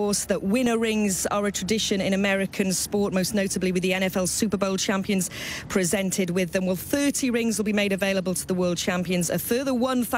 course, that winner rings are a tradition in American sport, most notably with the NFL Super Bowl champions presented with them. Well, 30 rings will be made available to the world champions. A further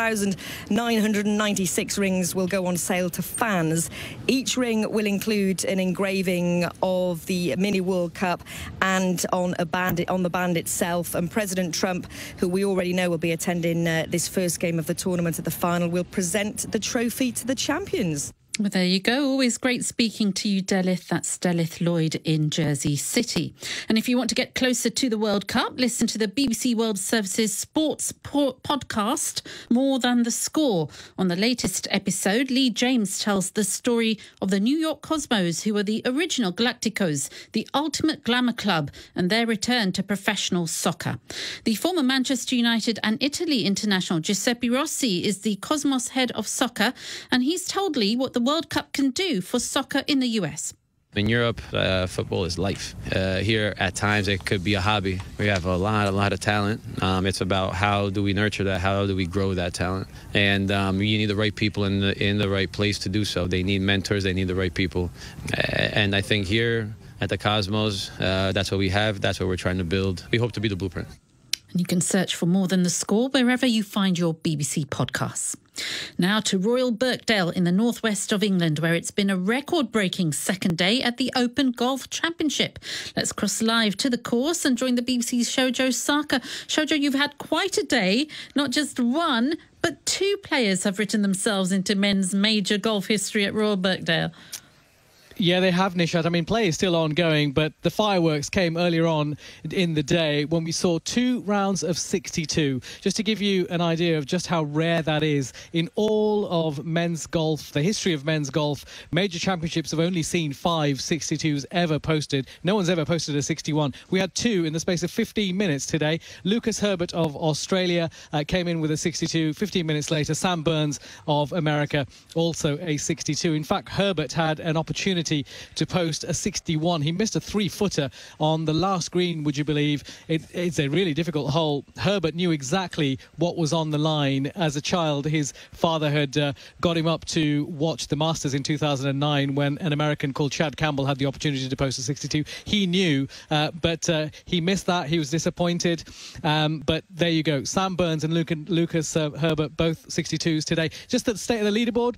1,996 rings will go on sale to fans. Each ring will include an engraving of the Mini World Cup and on the band itself. And President Trump, who we already know will be attending this first game of the tournament at the final, will present the trophy to the champions. Well, there you go. Always great speaking to you, Delith. That's Delith Lloyd in Jersey City. And if you want to get closer to the World Cup, listen to the BBC World Service's sports podcast, More Than the Score. On the latest episode, Lee James tells the story of the New York Cosmos, who were the original Galacticos, the ultimate glamour club, and their return to professional soccer. The former Manchester United and Italy international Giuseppe Rossi is the Cosmos head of soccer, and he's told Lee what the World Cup can do for soccer in the US. In Europe, football is life. Here, at times, it could be a hobby. We have a lot of talent. It's about how do we nurture that? How do we grow that talent? And you need the right people in the right place to do so. They need mentors. They need the right people. And I think here at the Cosmos, that's what we have. That's what we're trying to build. We hope to be the blueprint. And you can search for More Than the Score wherever you find your BBC podcasts. Now to Royal Birkdale in the northwest of England, where it's been a record-breaking second day at the Open Golf Championship. Let's cross live to the course and join the BBC's Shojo Saka. Shojo, you've had quite a day. Not just one, but two players have written themselves into men's major golf history at Royal Birkdale. Yeah, they have, Nishat. I mean, play is still ongoing, but the fireworks came earlier on in the day when we saw 2 rounds of 62. Just to give you an idea of just how rare that is in all of men's golf, the history of men's golf, major championships have only seen 5 62s ever posted. No one's ever posted a 61. We had 2 in the space of 15 minutes today. Lucas Herbert of Australia came in with a 62. 15 minutes later, Sam Burns of America, also a 62. In fact, Herbert had an opportunity to post a 61. He missed a 3-footer on the last green, would you believe? It's a really difficult hole. Herbert knew exactly what was on the line. As a child, his father had got him up to watch the Masters in 2009 when an American called Chad Campbell had the opportunity to post a 62. He knew, but he missed that. He was disappointed. But there you go. Sam Burns and Lucas Herbert, both 62s today. Just at the state of the leaderboard,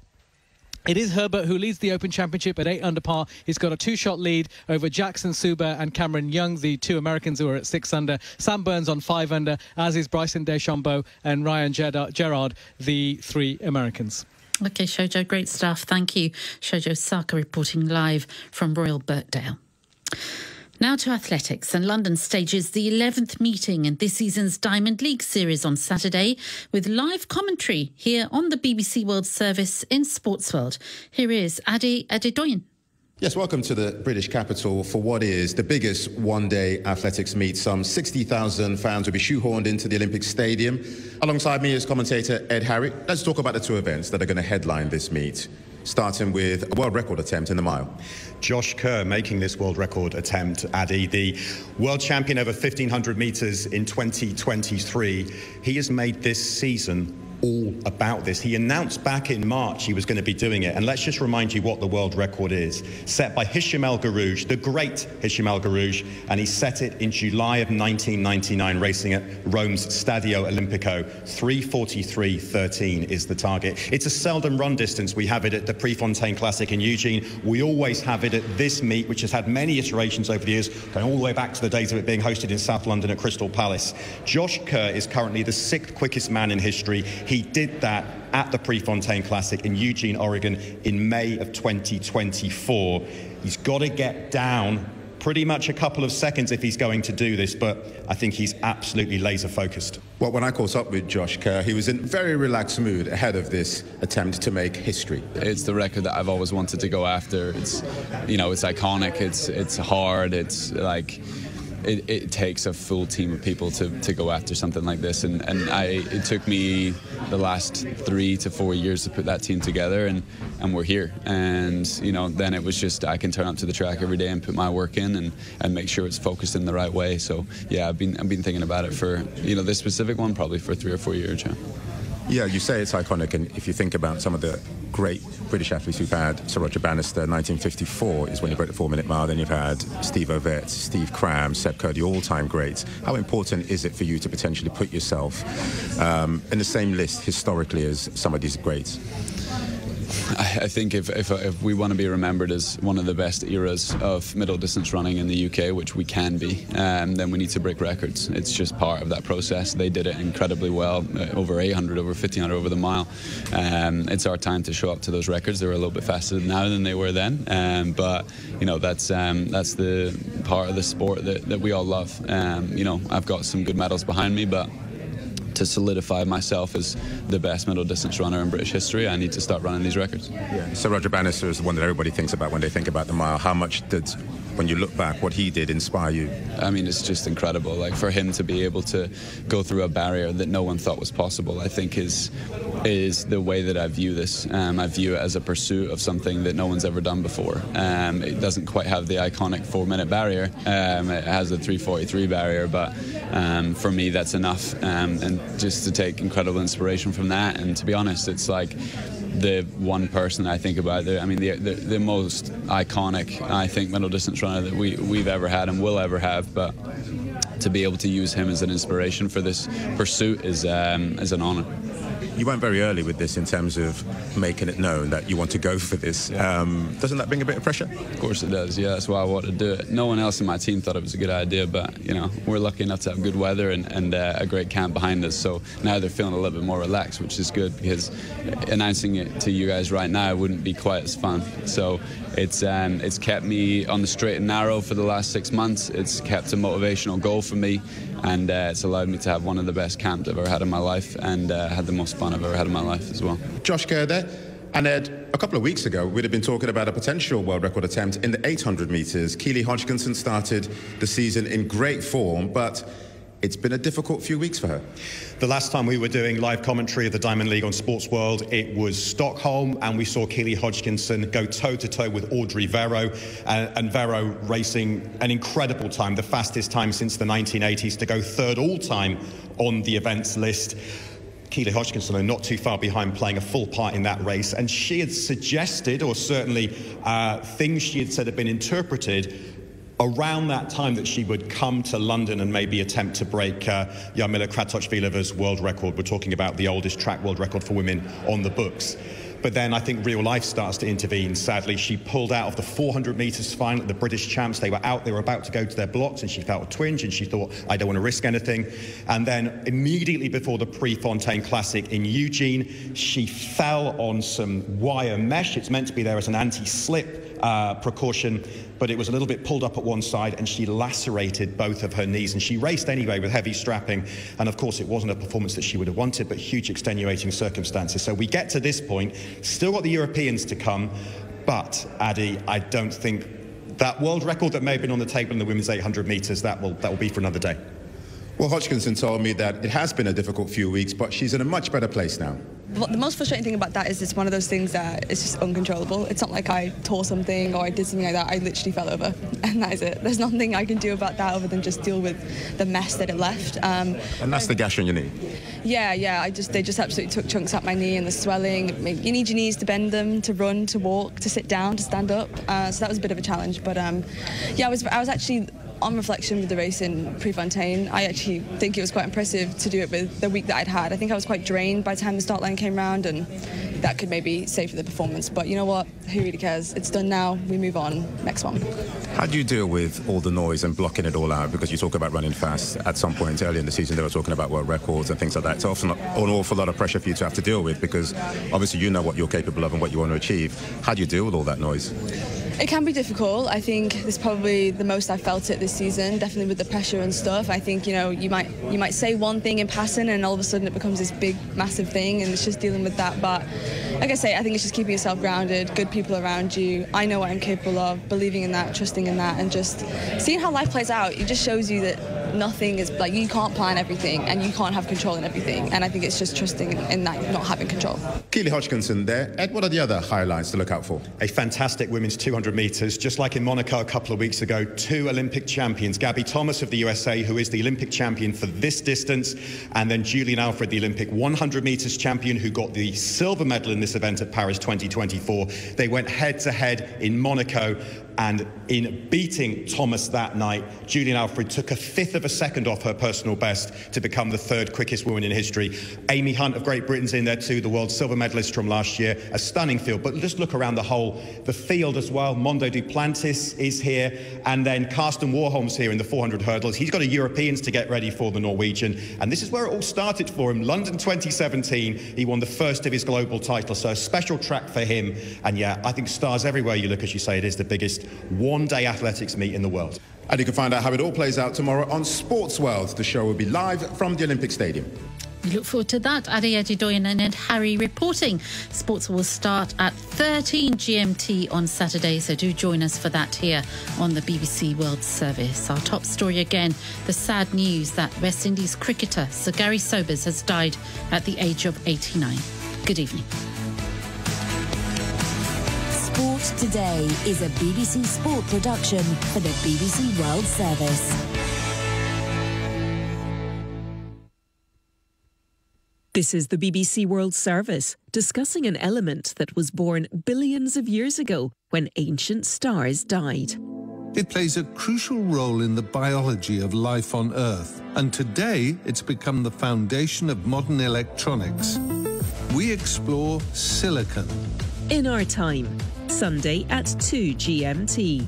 it is Herbert who leads the Open Championship at 8 under par. He's got a 2-shot lead over Jackson Suba and Cameron Young, the 2 Americans who are at 6 under. Sam Burns on 5 under, as is Bryson DeChambeau and Ryan Gerard, the 3 Americans. OK, Shojo, great stuff. Thank you. Shojo Saka reporting live from Royal Birkdale. Now to athletics, and London stages the 11th meeting in this season's Diamond League series on Saturday with live commentary here on the BBC World Service in Sportsworld. Here is Ade Adedoyin. Yes, welcome to the British capital for what is the biggest one-day athletics meet. Some 60,000 fans will be shoehorned into the Olympic Stadium. Alongside me is commentator Ed Harry. Let's talk about the 2 events that are going to headline this meet, starting with a world record attempt in the mile. Josh Kerr making this world record attempt, Addy, the world champion over 1,500 metres in 2023. He has made this season all about this. He announced back in March he was going to be doing it. And let's just remind you what the world record is. Set by Hicham El Guerrouj, the great Hicham El Guerrouj, and he set it in July of 1999, racing at Rome's Stadio Olimpico. 3:43.13 is the target. It's a seldom run distance. We have it at the Prefontaine Classic in Eugene. We always have it at this meet, which has had many iterations over the years, going all the way back to the days of it being hosted in South London at Crystal Palace. Josh Kerr is currently the 6th quickest man in history. He did that at the Prefontaine Classic in Eugene, Oregon in May of 2024. He's got to get down pretty much a couple of seconds if he's going to do this, but I think he's absolutely laser focused. Well, when I caught up with Josh Kerr, he was in very relaxed mood ahead of this attempt to make history. It's the record that I've always wanted to go after. It's, you know, it's iconic, it's hard, it's like... It takes a full team of people to go after something like this, and it took me the last 3 to 4 years to put that team together, and we're here. And you know, then it was just I can turn up to the track every day and put my work in and make sure it's focused in the right way. So yeah, I've been thinking about it for, you know, this specific one probably for 3 or 4 years. Yeah, you say it's iconic, and if you think about some of the great British athletes we've had. Sir Roger Bannister, 1954 is when he broke the 4-minute mile. Then you've had Steve Ovett, Steve Cram, Seb Kerr, the all-time greats. How important is it for you to potentially put yourself in the same list historically as some of these greats? I think if we want to be remembered as one of the best eras of middle distance running in the UK, which we can be, then we need to break records. It's just part of that process. They did it incredibly well, over 800, over 1500 over the mile. It's our time to show up to those records. They're a little bit faster now than they were then, but you know that's the part of the sport that we all love. You know, I've got some good medals behind me, but to solidify myself as the best middle distance runner in British history, I need to start running these records. Yeah. So Roger Bannister is the one that everybody thinks about when they think about the mile. How much did, when you look back, what he did inspire you? I mean, it's just incredible. Like, for him to be able to go through a barrier that no one thought was possible, I think is the way that I view this. I view it as a pursuit of something that no one's ever done before. It doesn't quite have the iconic 4-minute barrier. It has the 3:43 barrier, but for me, that's enough. And just to take incredible inspiration from that. And to be honest, it's like the one person I think about. I mean, the most iconic, I think, middle distance runner that we've ever had and will ever have. But to be able to use him as an inspiration for this pursuit is an honour. You went very early with this in terms of making it known that you want to go for this. Doesn't that bring a bit of pressure? Of course it does, yeah. That's why I wanted to do it. No one else in my team thought it was a good idea, but, you know, we're lucky enough to have good weather and a great camp behind us. So now they're feeling a little bit more relaxed, which is good, because announcing it to you guys right now wouldn't be quite as fun. So it's kept me on the straight and narrow for the last 6 months. It's kept a motivational goal for me, and it's allowed me to have one of the best camps I've ever had in my life, and had the most fun I've ever had in my life as well. Josh Kerr there. And Ed, a couple of weeks ago, we'd have been talking about a potential world record attempt in the 800 metres. Keely Hodgkinson started the season in great form, but it's been a difficult few weeks for her. The last time we were doing live commentary of the Diamond League on Sports World, it was Stockholm, and we saw Keely Hodgkinson go toe-to-toe with Audrey Verreaux, and Verreaux racing an incredible time, the fastest time since the 1980s to go third all-time on the events list. Keely Hodgkinson are not too far behind, playing a full part in that race, and she had suggested, or certainly things she had said had been interpreted around that time, that she would come to London and maybe attempt to break Jarmila Kratochvílová's world record. We're talking about the oldest track world record for women on the books. But then I think real life starts to intervene. Sadly, she pulled out of the 400 metres final at the British Champs. They were about to go to their blocks, and she felt a twinge, and she thought, I don't want to risk anything. And then immediately before the Prefontaine Classic in Eugene, she fell on some wire mesh. It's meant to be there as an anti-slip precaution, but it was a little bit pulled up at one side, and she lacerated both of her knees. And she raced anyway with heavy strapping, and of course it wasn't a performance that she would have wanted, but huge extenuating circumstances. So we get to this point, still got the Europeans to come, but Addy, I don't think that world record that may have been on the table in the women's 800 metres, that will be for another day. Well, Hodgkinson told me that it has been a difficult few weeks, but she's in a much better place now. Well, the most frustrating thing about that is it's one of those things that is just uncontrollable. It's not like I tore something or I did something like that. I literally fell over, and that is it. There's nothing I can do about that other than just deal with the mess that it left. And that's the gash on your knee? Yeah. They just absolutely took chunks out my knee, and the swelling. You need your knees to bend them, to run, to walk, to sit down, to stand up. So that was a bit of a challenge. But yeah, I was actually, on reflection with the race in Prefontaine, I actually think it was quite impressive to do it with the week that I'd had. I think I was quite drained by the time the start line came round, and that could maybe save for the performance. But you know what? Who really cares? It's done now. We move on. Next one. How do you deal with all the noise and blocking it all out? Because you talk about running fast. At some point early in the season, they were talking about world records and things like that. It's often an awful lot of pressure for you to have to deal with, because obviously you know what you're capable of and what you want to achieve. How do you deal with all that noise? It can be difficult. I think this is probably the most I felt it this season, definitely with the pressure and stuff. I think, you know, you might say one thing in passing, and all of a sudden it becomes this big, massive thing, and it's just dealing with that. But like I say, I think it's just keeping yourself grounded, good people around you. I know what I'm capable of, believing in that, trusting in that, and just seeing how life plays out. It just shows you that nothing is like, you can't plan everything and you can't have control in everything. And I think it's just trusting in that, not having control. Keely Hodgkinson there. Ed, what are the other highlights to look out for? A fantastic women's 200 metres. Just like in Monaco a couple of weeks ago, 2 Olympic champions. Gabby Thomas of the USA, who is the Olympic champion for this distance, and then Julian Alfred, the Olympic 100 metres champion, who got the silver medal in this event at Paris 2024. They went head-to-head in Monaco, and in beating Thomas that night, Julian Alfred took a 1/5 of a second off her personal best to become the 3rd quickest woman in history. Amy Hunt of Great Britain's in there too, the world silver medalist from last year. A stunning field, but just look around the field as well. Mondo Duplantis is here, and then Karsten Warholm's here in the 400 hurdles. He's got a Europeans to get ready for the Norwegian, and this is where it all started for him. London 2017, he won the first of his global titles, so a special track for him. And yeah, I think stars everywhere you look, as you say, it is the biggest one-day athletics meet in the world. And you can find out how it all plays out tomorrow on Sports World. The show will be live from the Olympic Stadium. We look forward to that. Ade Ajidoyan and Ed Harry reporting. Sports will start at 13 GMT on Saturday, so do join us for that here on the BBC World Service. Our top story again, the sad news that West Indies cricketer Sir Gary Sobers has died at the age of 89. Good evening. Sport Today is a BBC Sport production for the BBC World Service. This is the BBC World Service, discussing an element that was born billions of years ago when ancient stars died. It plays a crucial role in the biology of life on Earth, and today it's become the foundation of modern electronics. We explore silicon. In Our Time, Sunday at 2 GMT.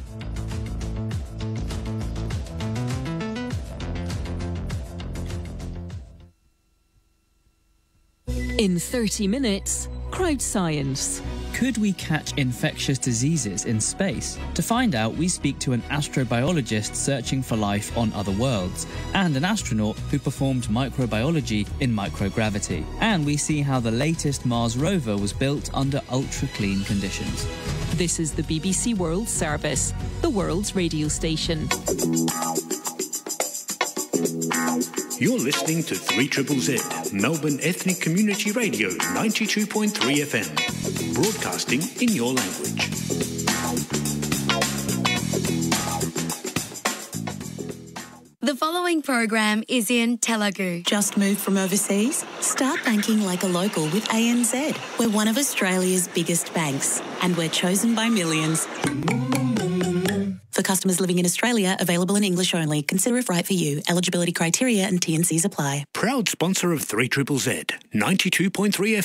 In 30 minutes, Crowd Science. Could we catch infectious diseases in space? To find out, we speak to an astrobiologist searching for life on other worlds, and an astronaut who performed microbiology in microgravity. And we see how the latest Mars rover was built under ultra-clean conditions. This is the BBC World Service, the world's radio station. You're listening to 3ZZZ, Melbourne Ethnic Community Radio 92.3 FM, broadcasting in your language. The following program is in Telugu. Just moved from overseas? Start banking like a local with ANZ. We're one of Australia's biggest banks, and we're chosen by millions. For customers living in Australia, available in English only. Consider if right for you. Eligibility criteria and T&Cs apply. Proud sponsor of 3ZZZ, 92.3 FM.